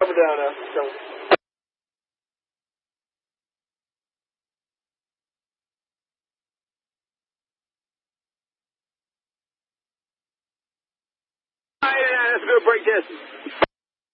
Coming down now. So. Let's do a break test.